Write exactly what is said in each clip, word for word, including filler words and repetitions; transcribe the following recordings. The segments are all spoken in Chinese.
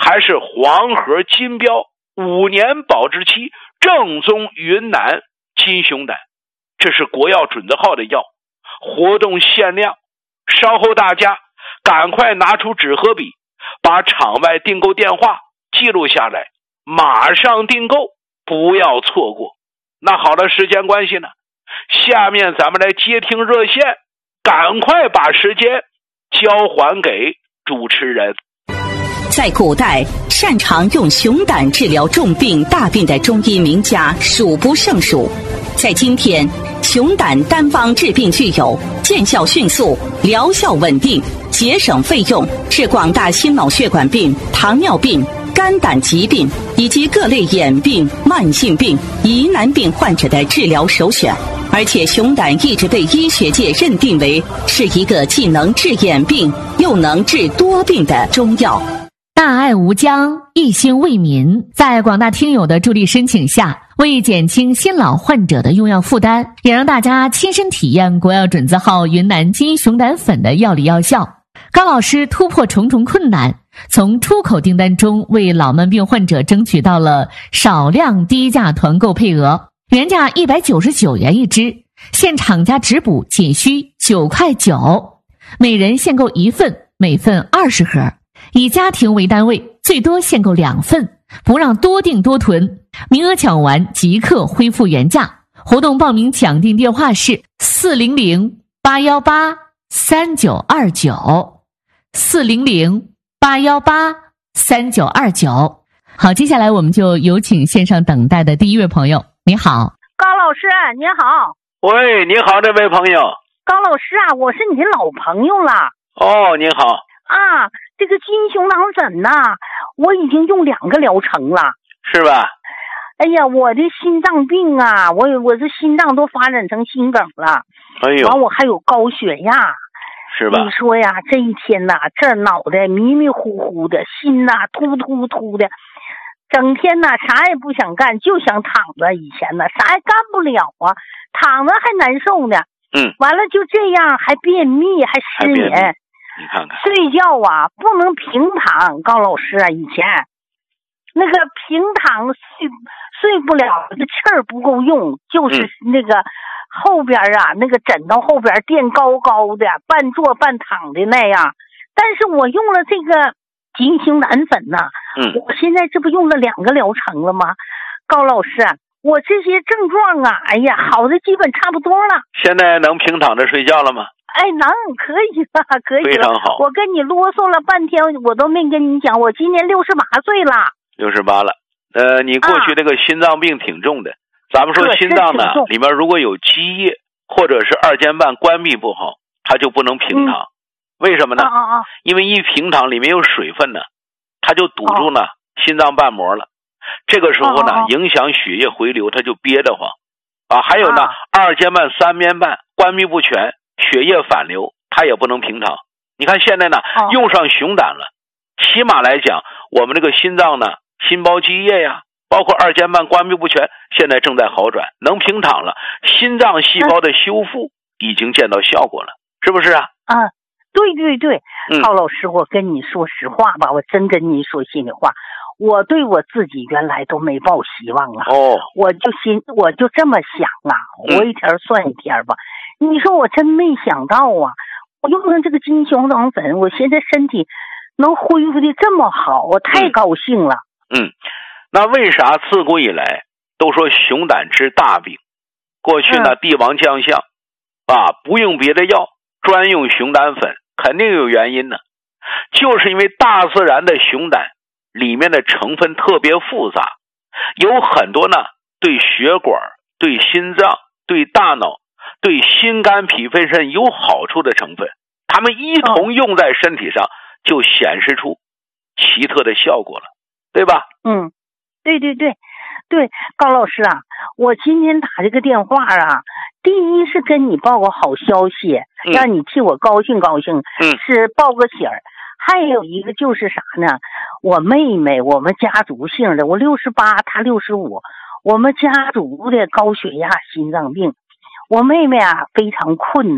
还是黄河金标五年保质期正宗云南金熊胆，这是国药准字号的药，活动限量。稍后大家赶快拿出纸和笔，把场外订购电话记录下来，马上订购，不要错过。那好了，时间关系呢，下面咱们来接听热线，赶快把时间交还给主持人。 在古代，擅长用熊胆治疗重病大病的中医名家数不胜数。在今天，熊胆单方治病具有见效迅速、疗效稳定、节省费用，是广大心脑血管病、糖尿病、肝胆疾病以及各类眼病、慢性病、疑难病患者的治疗首选。而且熊胆一直被医学界认定为是一个既能治眼病又能治多病的中药。 大爱无疆，一心为民，在广大听友的助力申请下，为减轻新老患者的用药负担，也让大家亲身体验国药准字号云南金熊胆粉的药理药效。高老师突破重重困难，从出口订单中为老慢病患者争取到了少量低价团购配额，原价一百九十九元一支，现厂家直补仅需九块九，每人限购一份，每份二十盒。以家庭为单位，最多限购两份，不让多订多囤，名额抢完即刻恢复原价。活动报名抢订电话是四零零八一八三九二九 四零零八一八三九二九。好，接下来我们就有请线上等待的第一位朋友。你好， 高老师你好。 喂，你好，这位朋友。 高老师啊，我是你的老朋友了。 哦，你好啊，这个金熊胆粉呐、啊，我已经用两个疗程了， 是吧？ 哎呀，我的心脏病啊，我我这心脏都发展成心梗了。 哎呦， 完我还有高血压， 是吧？ 你说呀，这一天呐，这脑袋迷迷糊糊的，心呐突突突的，整天呐啥也不想干，就想躺着。以前呢啥也干不了啊，躺着还难受呢。 嗯， 完了就这样，还便秘，还失眠。 你看看， 睡觉啊不能平躺，高老师啊，以前那个平躺睡睡不了，这气儿不够用，就是那个后边啊、嗯、那个枕头后边垫高高的，半坐半躺的那样。但是我用了这个金熊胆粉呐、啊， 嗯， 我现在这不用了两个疗程了吗？高老师，我这些症状啊，哎呀，好的基本差不多了。 现在能平躺着睡觉了吗？ 哎，能，可以了，可以了。 非常好。 我跟你啰嗦了半天，我都没跟你讲，我今年六十八岁了。 六十八了，呃，你过去这个心脏病挺重的。啊、咱们说心脏呢，里面如果有积液或者是二尖瓣关闭不好，它就不能平躺。嗯、为什么呢？ 啊啊啊因为一平躺里面有水分呢，它就堵住呢、啊、心脏瓣膜了。这个时候呢，啊啊影响血液回流，它就憋得慌。啊，还有呢，啊、二尖瓣、三边瓣关闭不全。血液反流，它也不能平躺。你看现在呢，哦、用上熊胆了，起码来讲，我们这个心脏呢，心包积液呀，包括二尖瓣关闭不全，现在正在好转，能平躺了。心脏细胞的修复已经见到效果了，是不是啊？ 啊，对对对， 嗯、 高老师，我跟你说实话吧，我真跟你说心里话，我对我自己原来都没抱希望了。 哦， 我就心，我就这么想啊，活一天算一天吧。嗯你说我真没想到啊！我用上这个金熊胆粉，我现在身体能恢复的这么好，我太高兴了。 嗯，那为啥自古以来都说熊胆治大病？过去呢，嗯、帝王将相啊，不用别的药，专用熊胆粉，肯定有原因呢。就是因为大自然的熊胆里面的成分特别复杂，有很多呢对血管、对心脏、对大脑。对心肝脾肺肾有好处的成分，它们一同用在身体上，就显示出奇特的效果了，对吧？ 嗯，对对对对，高老师啊，我今天打这个电话啊，第一是跟你报个好消息， 嗯、 让你替我高兴高兴， 嗯， 是报个喜儿。还有一个就是啥呢？我妹妹，我们家族姓的，我六十八，她六十五，我们家族的高血压、心脏病。我妹妹啊非常困难，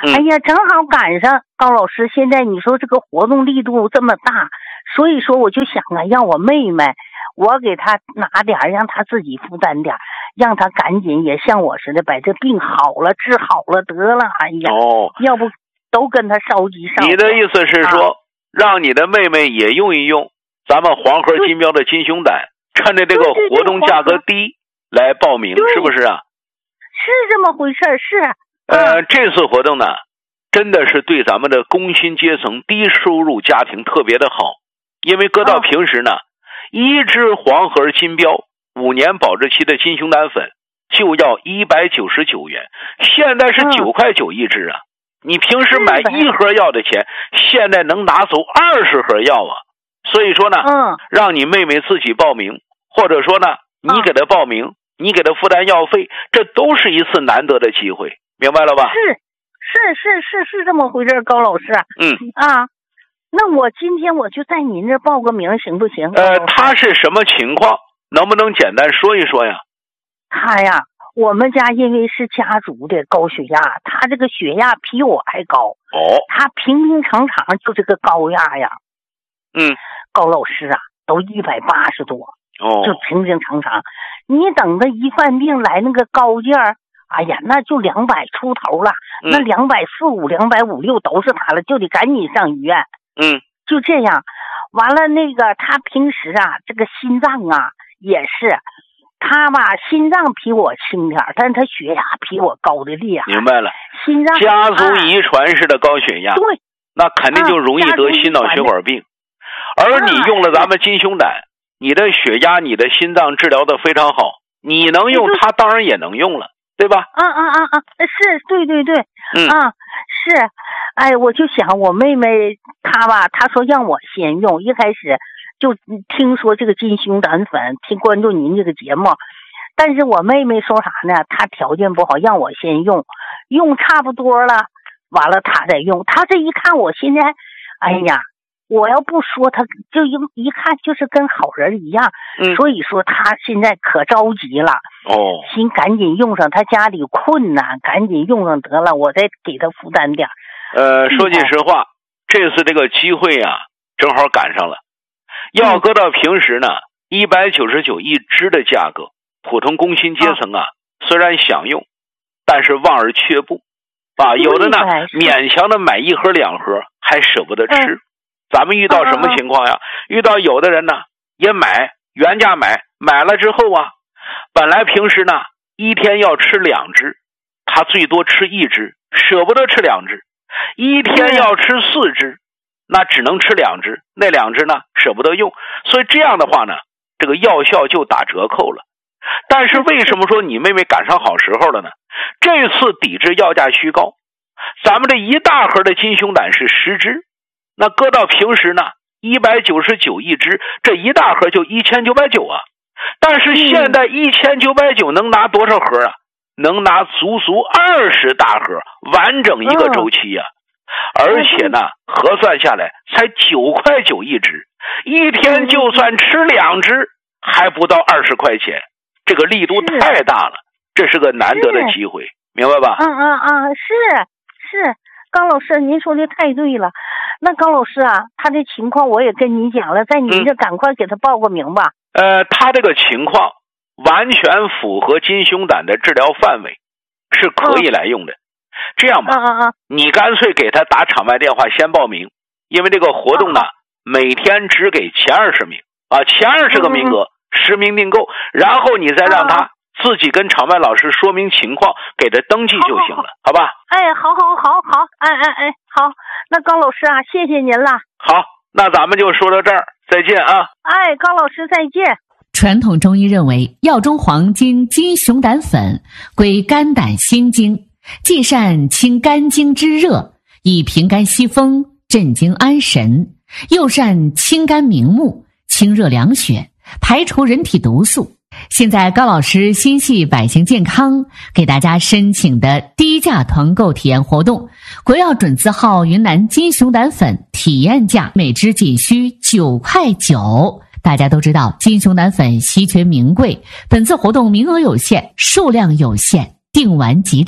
嗯、 哎呀，正好赶上高老师，现在你说这个活动力度这么大，所以说我就想啊，让我妹妹，我给她拿点，让她自己负担点，让她赶紧也像我似的把这病好了，治好了得了。哎呀， 哦， 要不都跟她烧急上。 你的意思是说、啊，让你的妹妹也用一用咱们黄河金标的金熊胆，趁着这个活动价格低来报名，是不是啊？ 是这么回事，是。 呃、 嗯， 这次活动呢，真的是对咱们的工薪阶层、低收入家庭特别的好，因为搁到平时呢，哦、一支黄河金标五年保质期的金熊胆粉就要一百九十九元，现在是九块九一支啊！嗯、你平时买一盒药的钱，现在能拿走二十盒药啊！所以说呢， 嗯， 让你妹妹自己报名，或者说呢，你给她报名，嗯、你给她负担药费，这都是一次难得的机会。明白了吧？ 是是是是是这么回事，高老师。 嗯啊，那我今天我就在您这报个名，行不行？ 呃，他是什么情况？能不能简单说一说呀？ 他呀，我们家因为是家族的高血压，他这个血压比我还高。 哦。 他平平常常就这个高压呀。 嗯。 高老师啊，都一百八十多。 哦。 就平平常常，你等着一犯病来那个高劲儿。哎呀，那就两百出头了， 嗯、 那两百四五、两百五六都是他了，就得赶紧上医院。 嗯， 就这样，完了那个他平时啊，这个心脏啊也是，他吧心脏比我轻点，但是他血压比我高的厉害。 明白了， 心脏家族遗传式的高血压， 对、啊， 那肯定就容易得心脑血管病。啊、而你用了咱们金熊胆，你的血压、你的心脏治疗的非常好，你能用，他当然也能用了。对吧？ 啊啊啊啊！是，对对对， 嗯啊是，哎，我就想我妹妹她吧，她说让我先用，一开始就听说这个金熊胆粉，听关注您这个节目，但是我妹妹说啥呢？她条件不好，让我先用，用差不多了，完了她再用。她这一看我现在，哎呀。我要不说他，就一一看就是跟好人一样， 嗯， 所以说他现在可着急了， 哦， 心赶紧用上，他家里困难，赶紧用上得了，我再给他负担点。 呃，说句实话，这次这个机会啊，正好赶上了。要搁到平时呢，一百九十九一支的价格，普通工薪阶层啊，哦、虽然想用，但是望而却步，啊，有的呢勉强的买一盒两盒，还舍不得吃。嗯，咱们遇到什么情况呀？遇到有的人呢，也买原价买，买了之后啊，本来平时呢一天要吃两支，他最多吃一支，舍不得吃两支；一天要吃四支，那只能吃两支，那两支呢舍不得用，所以这样的话呢，这个药效就打折扣了。但是为什么说你妹妹赶上好时候了呢？这次抵制药价虚高，咱们这一大盒的金熊胆是十支。那搁到平时呢，一百九十九一支，这一大盒就一千九百九啊。但是现在一千九百九能拿多少盒啊？能拿足足二十大盒，完整一个周期呀、啊。而且呢，核算下来才九块九一支，一天就算吃两支，还不到二十块钱，这个力度太大了，这是个难得的机会，明白吧？ 嗯嗯嗯，是是。高老师，您说的太对了。那高老师啊，他的情况我也跟您讲了，在您这赶快给他报个名吧。 嗯、呃，他这个情况完全符合金熊胆的治疗范围，是可以来用的。嗯、这样吧， 嗯嗯嗯， 你干脆给他打场外电话先报名，因为这个活动呢，嗯、每天只给前二十名啊，前二十个名额，十、嗯、名订购，然后你再让他。嗯自己跟场外老师说明情况，给他登记就行了， 好, 好, 好, 好吧？ 哎，好好好好，哎哎哎，好，那高老师啊，谢谢您了。 好，那咱们就说到这儿，再见啊！ 哎，高老师再见。 传统中医认为，药中黄金金熊胆粉归肝胆心经，既善清肝经之热，以平肝息风，镇惊安神；又善清肝明目，清热凉血，排除人体毒素。现在高老师心系百姓健康，给大家申请的低价团购体验活动，国药准字号云南金熊胆粉体验价每支仅需九块九。大家都知道金熊胆粉稀缺名贵，本次活动名额有限，数量有限，订完即止。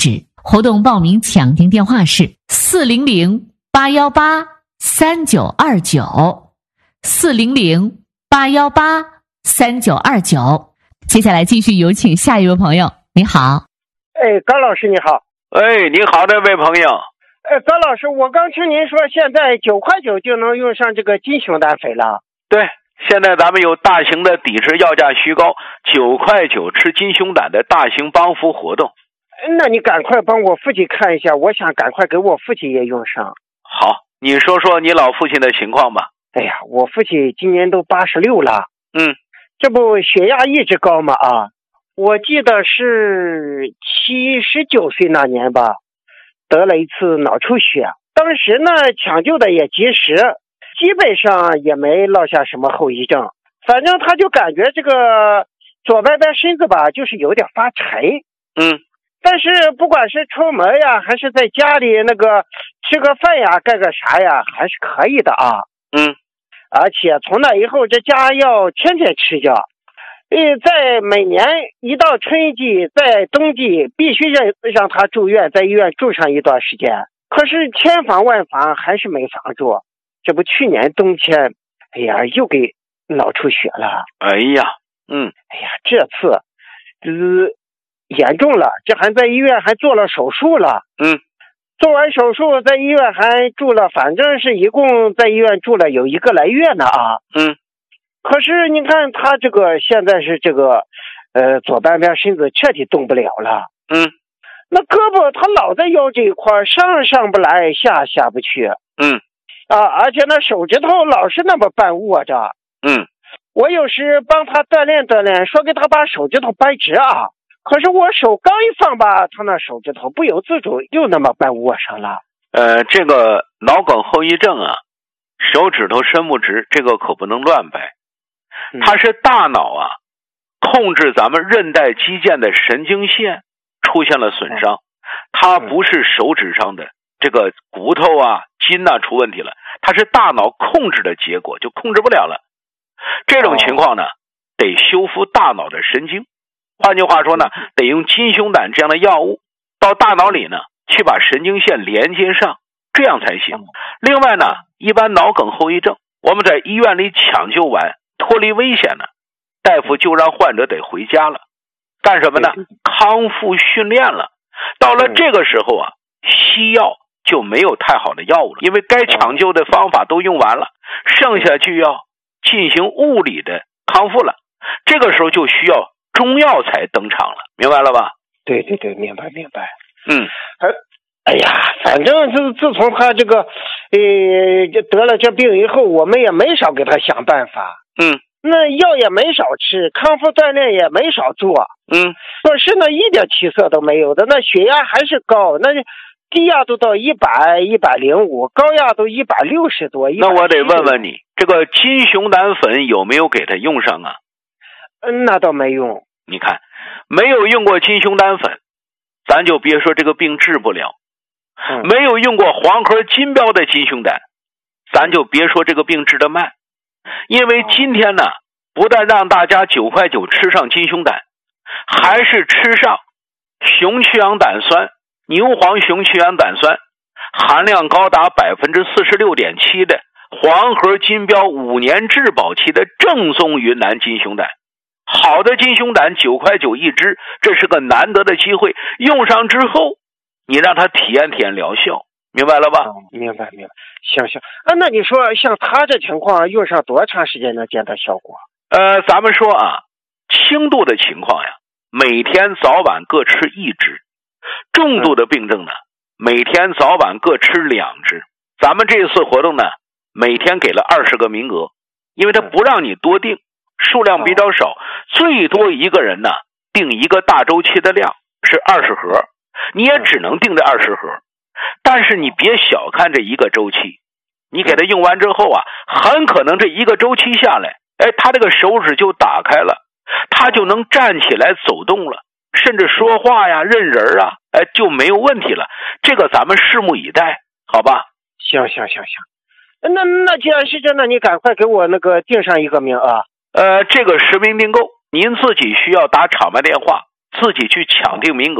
活动报名抢订电话是四零零八幺八三九二九，四零零八幺八三九二九。接下来继续有请下一位朋友。你好。 哎，高老师你好。 哎，你好，这位朋友。 哎，高老师，我刚听您说现在九块九就能用上这个金熊胆粉了。 对，现在咱们有大型的抵制药价虚高，九块九吃金熊胆的大型帮扶活动。 那你赶快帮我父亲看一下，我想赶快给我父亲也用上。 好，你说说你老父亲的情况吧。 哎呀，我父亲今年都八十六了。 嗯， 这不血压一直高吗？啊，我记得是七十九岁那年吧，得了一次脑出血。当时呢，抢救的也及时，基本上也没落下什么后遗症。反正他就感觉这个左半边身子吧，就是有点发沉。 嗯。 但是不管是出门呀，还是在家里那个吃个饭呀，干个啥呀，还是可以的啊。 嗯。 而且从那以后，这家药天天吃着。呃，在每年一到春季，在冬季必须让让他住院，在医院住上一段时间。可是千防万防还是没防住。这不去年冬天，哎呀，又给脑出血了。 哎呀，嗯， 哎呀，这次，呃，严重了，这还在医院还做了手术了。 嗯， 做完手术在医院还住了，反正是一共在医院住了有一个来月呢啊。 嗯。 可是你看他这个现在是这个，呃，左半边身子彻底动不了了。 嗯。 那胳膊他老在腰这一块，上上不来，下下不去。 嗯。 啊，而且那手指头老是那么半握着。 嗯。 我有时帮他锻炼锻炼，说给他把手指头掰直啊。可是我手刚一放吧，他那手指头不由自主又那么半握上了。 呃，这个脑梗后遗症啊，手指头伸不直，这个可不能乱掰。它是大脑啊控制咱们韧带肌腱的神经线出现了损伤，它不是手指上的这个骨头啊筋啊出问题了，它是大脑控制的结果，就控制不了了。这种情况呢，得修复大脑的神经，换句话说呢，得用金熊胆这样的药物到大脑里呢去把神经线连接上，这样才行。另外呢，一般脑梗后遗症我们在医院里抢救完脱离危险呢，大夫就让患者得回家了，干什么呢？康复训练了。到了这个时候啊，西药就没有太好的药物了，因为该抢救的方法都用完了，剩下就要进行物理的康复了。这个时候就需要中药才登场了，明白了吧？ 对对对，明白明白。 嗯， 哎呀，反正自自从他这个呃得了这病以后，我们也没少给他想办法。 嗯， 那药也没少吃，康复锻炼也没少做。 嗯， 可是呢，一点起色都没有的，那血压还是高，那低压都到一百、一百零五，高压都一百六十多。 那我得问问你，这个金熊胆粉有没有给他用上啊？ 嗯，那倒没用。 你看，没有用过金熊胆粉，咱就别说这个病治不了。 嗯、 没有用过黄壳金标的金熊胆，咱就别说这个病治得慢。因为今天呢，不但让大家九块九吃上金熊胆，还是吃上熊去氧胆酸、牛黄熊去氧胆酸，含量高达百分之四十六点七的黄河金标五年质保期的正宗云南金熊胆。好的金熊胆九块九一支，这是个难得的机会。用上之后，你让他体验体验疗效，明白了吧？ 哦、明白明白。行行啊，那你说像他这情况用上多长时间能见到效果？ 呃，咱们说啊，轻度的情况呀，每天早晚各吃一支；重度的病症呢，每天早晚各吃两支。咱们这次活动呢，每天给了二十个名额，因为他不让你多订，数量比较少，最多一个人呢订一个大周期的量是二十盒，你也只能订这二十盒。但是你别小看这一个周期，你给他用完之后啊，很可能这一个周期下来，哎，他这个手指就打开了，他就能站起来走动了，甚至说话呀、认人啊，哎，就没有问题了。这个咱们拭目以待，好吧？ 行行行行，那那既然是这，那你赶快给我那个订上一个名啊。 呃，这个实名订购，您自己需要打场外电话，自己去抢订名额。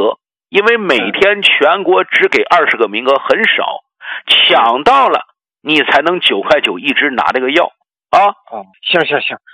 因为每天全国只给二十个名额，很少，抢到了你才能九块九一支拿这个药啊。 哦，行行行。